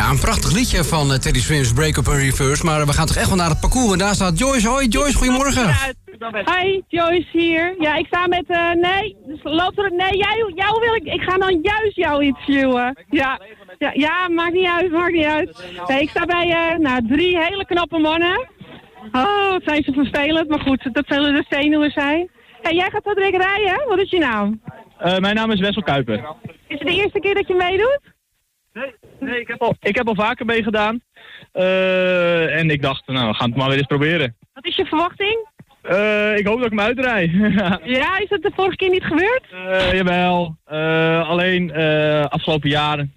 Ja, een prachtig liedje van Teddy Swims, Break Up and Reverse. Maar we gaan toch echt wel naar het parcours. En daar staat Joyce. Hoi Joyce, goedemorgen. Hi, Joyce hier. Ja, ik sta met... nee, dus loopt er... Nee, jou wil ik... Ik ga dan juist jou interviewen. Ja, maakt niet uit. Nee, ik sta bij 3 hele knappe mannen. Oh, wat zijn ze vervelend. Maar goed, dat zullen de zenuwen zijn. Hey, jij gaat zo direct rijden. Wat is je naam? Mijn naam is Wessel Kuiper. Is het de eerste keer dat je meedoet? Nee, ik heb al vaker meegedaan. En ik dacht, nou, we gaan het maar weer eens proberen. Wat is je verwachting? Ik hoop dat ik hem uitrijd. Ja, is dat de vorige keer niet gebeurd? Jawel. Alleen afgelopen jaren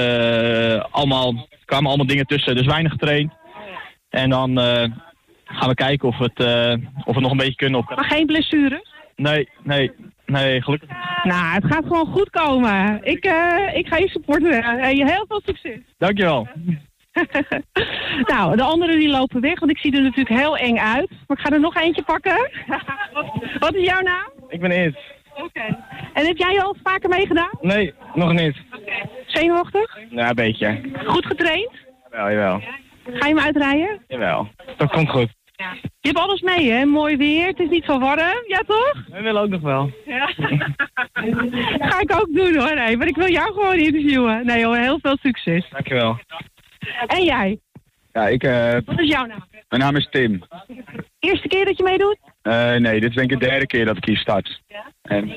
kwamen allemaal dingen tussen, dus weinig getraind. En dan gaan we kijken of we nog een beetje kunnen. Maar geen blessures? Nee, gelukkig. Nou, het gaat gewoon goed komen. Ik ga je supporten. Heel veel succes. Dankjewel. Nou, de anderen die lopen weg, want ik zie er natuurlijk heel eng uit. Maar ik ga er nog eentje pakken. Wat is jouw naam? Ik ben Eert. Oké. En heb jij al vaker meegedaan? Nee, nog niet. Zenuwachtig? Ja, een beetje. Goed getraind? Jawel. Ga je hem uitrijden? Jawel. Dat komt goed. Je hebt alles mee, hè? Mooi weer, het is niet zo warm. Ja, toch? We willen ook nog wel. Ja. Ga ik ook doen, hoor. Nee, maar ik wil jou gewoon interviewen. Nee, hoor, heel veel succes. Dankjewel. En jij? Ja, Wat is jouw naam? mijn naam is Tim. Eerste keer dat je meedoet? Nee, dit is denk ik de 3e keer dat ik hier start. En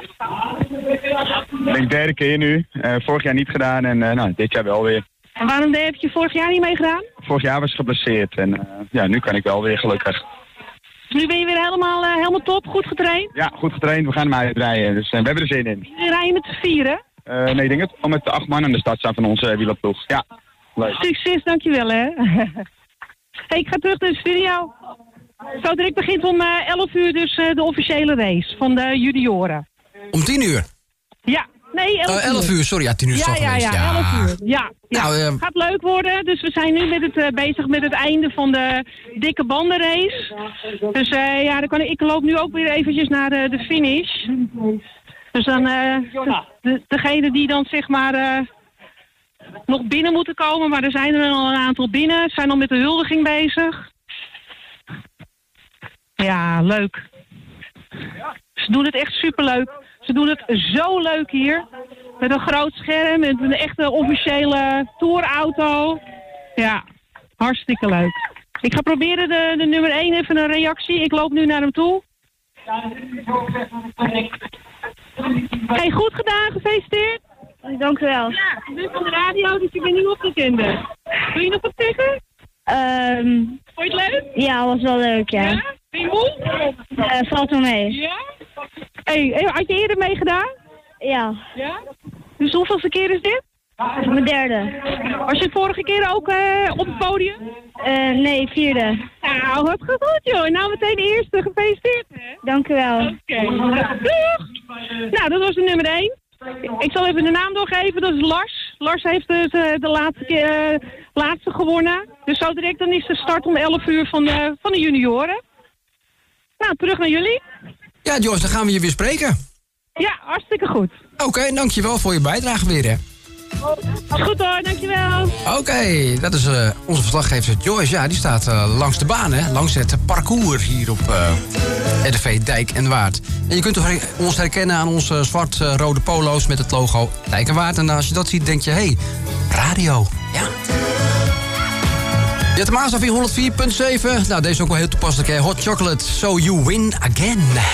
ik denk de 3e keer nu. Vorig jaar niet gedaan en dit jaar wel weer. En waarom heb je vorig jaar niet meegedaan? Vorig jaar was geblesseerd en nu kan ik wel weer gelukkig. Dus nu ben je weer helemaal top, goed getraind? Ja, goed getraind, we gaan hem uitrijden, dus we hebben er zin in. Rij je met z'n 4? Nee, ik denk het om met de 8 man aan de start staan van onze wielerploeg. Ja, leuk. Succes, dankjewel hè. Hey, ik ga terug naar de studio. Zo direct begint om 11 uur dus de officiële race van de junioren. Om 10 uur? Ja. Nee, 11 uur, sorry. Ja, 10 uur is toch geweest. Ja, 11 uur. Ja. Nou, gaat leuk worden. Dus we zijn nu bezig met het einde van de dikke bandenrace. Dus ik loop nu ook weer eventjes naar de finish. Dus dan degene die dan zeg maar nog binnen moeten komen, maar er zijn er al een aantal binnen. Ze zijn al met de huldiging bezig. Ja, leuk. Ze doen het echt superleuk. Ze doen het zo leuk hier. Met een groot scherm, met een echte officiële tourauto. Ja, hartstikke leuk. Ik ga proberen de nummer 1 even een reactie. Ik loop nu naar hem toe. Hey, goed gedaan, gefeliciteerd. Dank u wel. Ja, ik ben van de radio, dus ik ben nu op de zender. Wil je nog wat zeggen? Vond je het leuk? Ja, was wel leuk, ja. Ja? Ben je moe? Valt wel mee. Ja? Hey, had je eerder meegedaan? Ja. Ja? Dus hoeveelste keer is dit? Mijn 3e. Was je vorige keer ook op het podium? Nee, 4e. Nou, wat goed joh. Nou meteen de eerste. Gefeliciteerd hè? Dank u wel. Oké. Doeg! Nou, dat was de nummer 1. Ik zal even de naam doorgeven. Dat is Lars. Lars heeft de laatste gewonnen. Dus zo direct dan is de start om 11 uur van de junioren. Nou, terug naar jullie. Ja, Joyce, dan gaan we je weer spreken. Ja, hartstikke goed. Oké, dankjewel voor je bijdrage weer, hè. Is goed hoor, dankjewel. Oké, dat is onze verslaggever Joyce. Ja, die staat langs de baan, hè. Langs het parcours hier op RTV Dijk en Waard. En je kunt ons herkennen aan onze zwart-rode polo's met het logo Dijk en Waard. En als je dat ziet, denk je, hé, radio. Ja. Je hebt de Maas af 104.7. Nou, deze is ook wel heel toepasselijk, hè. Hot Chocolate, So You Win Again.